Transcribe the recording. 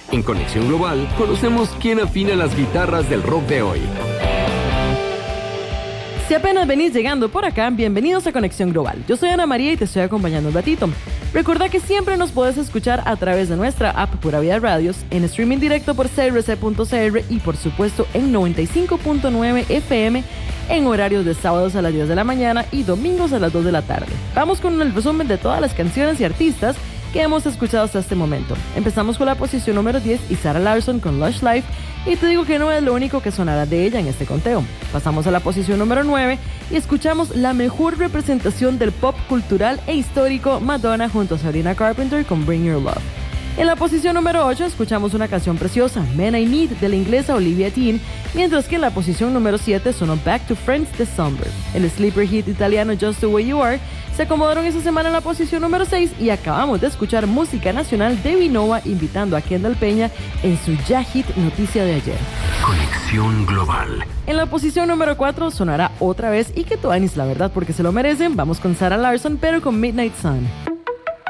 En Conexión Global, conocemos quién afina las guitarras del rock de hoy. Si apenas venís llegando por acá, bienvenidos a Conexión Global. Yo soy Ana María y te estoy acompañando un ratito. Recuerda que siempre nos puedes escuchar a través de nuestra app Pura Vida Radios, en streaming directo por crc.cr y por supuesto en 95.9 FM en horarios de sábados a las 10 de la mañana y domingos a las 2 de la tarde. Vamos con el resumen de todas las canciones y artistas que hemos escuchado hasta este momento. Empezamos con la posición número 10 y Sarah Larsson con Lush Life, y te digo que no es lo único que sonará de ella en este conteo. Pasamos a la posición número 9 y escuchamos la mejor representación del pop cultural e histórico, Madonna junto a Sabrina Carpenter con Bring Your Love. En la posición número 8 escuchamos una canción preciosa, Men I Need, de la inglesa Olivia Dean, mientras que en la posición número 7 sonó Back to Friends de Somber. El sleeper hit italiano Just the Way You Are se acomodaron esa semana en la posición número 6 y acabamos de escuchar música nacional de Vinova invitando a Kendall Peña en su ya hit Noticia de Ayer. Conexión Global. En la posición número 4 sonará otra vez y que tuanis, la verdad, porque se lo merecen. Vamos con Sarah Larsson, pero con Midnight Sun.